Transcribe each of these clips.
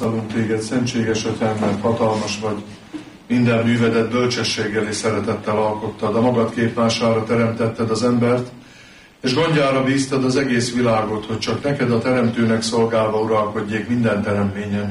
magasztalunk téged, szentséges Atyánk, mert hatalmas vagy, minden művedet bölcsességgel és szeretettel alkottad, a magad képmására teremtetted az embert, és gondjára bíztad az egész világot, hogy csak neked a teremtőnek szolgálva uralkodjék minden teremményen.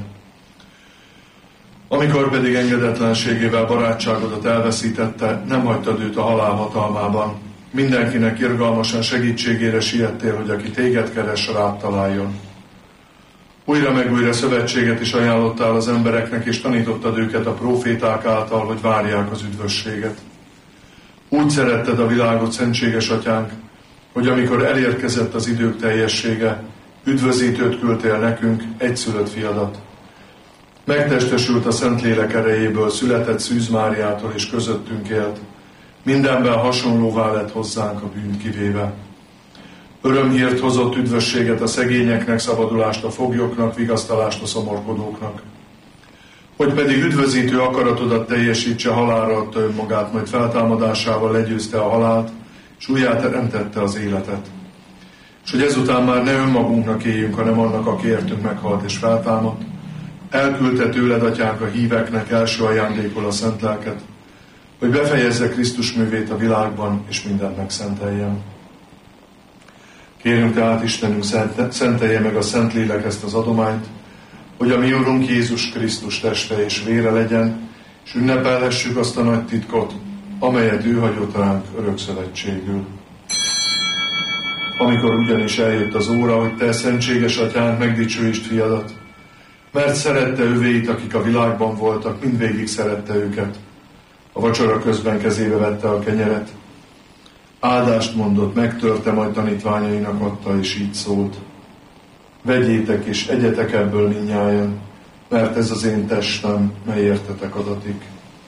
Amikor pedig engedetlenségével barátságodat elveszítette, nem hagytad őt a halál hatalmában. Mindenkinek irgalmasan segítségére siettél, hogy aki téged keres, rád találjon. Újra meg újra szövetséget is ajánlottál az embereknek, és tanítottad őket a próféták által, hogy várják az üdvösséget. Úgy szeretted a világot, szentséges Atyánk, hogy amikor elérkezett az idők teljessége, üdvözítőt küldtél nekünk, egyszülött fiadat. Megtestesült a Szentlélek erejéből, született Szűz Máriától és közöttünk élt. Mindenben hasonlóvá lett hozzánk a bűnt kivéve. Örömhírt hozott, üdvösséget a szegényeknek, szabadulást a foglyoknak, vigasztalást a szomorkodóknak. Hogy pedig üdvözítő akaratodat teljesítse, halálra adta önmagát, majd feltámadásával legyőzte a halált, és újjáteremtette az életet. És hogy ezután már ne önmagunknak éljünk, hanem annak, aki értünk meghalt és feltámadt, elküldte tőled, Atyánk, a híveknek első ajándékul a szent lelket, hogy befejezze Krisztus művét a világban, és mindent megszenteljen. Kérünk tehát, Istenünk, szentelje meg a Szentlélek ezt az adományt, hogy a mi Urunk Jézus Krisztus teste és vére legyen, és ünnepelhessük azt a nagy titkot, amelyet ő hagyott ránk örökszövetségül. Amikor ugyanis eljött az óra, hogy te, szentséges Atyánk, megdicsőítsd fiadat, mert szerette övéit, akik a világban voltak, mindvégig szerette őket. A vacsora közben kezébe vette a kenyeret, áldást mondott, megtörte, majd tanítványainak adta, és így szólt: vegyétek és egyetek ebből mindnyájan, mert ez az én testem, mely értetek adatik.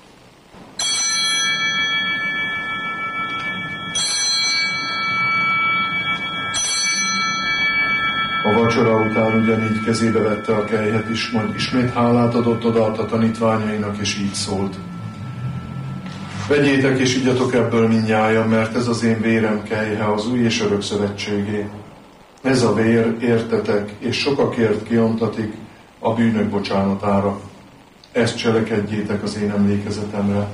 A vacsora után ugyanígy kezébe vette a kelyhet is, majd ismét hálát adott, odaadta tanítványainak, és így szólt: vegyétek és igyatok ebből mindnyájan, mert ez az én vérem kelyhe, az új és örök szövetségé. Ez a vér értetek, és sokakért kiontatik a bűnök bocsánatára. Ezt cselekedjétek az én emlékezetemre.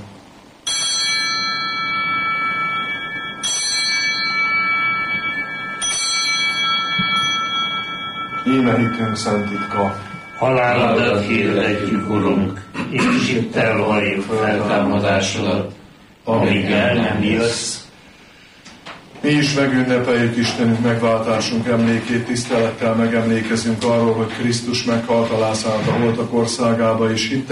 Íme hitünk szent titka. Halálodat hirdetjük, Urunk, és itt elvalljuk feltámadásodat, amíg el nem jössz. Mi is megünnepeljük Istenünk megváltásunk emlékét, tisztelettel megemlékezünk arról, hogy Krisztus meghalt, alásállt a holtak országába, és hittel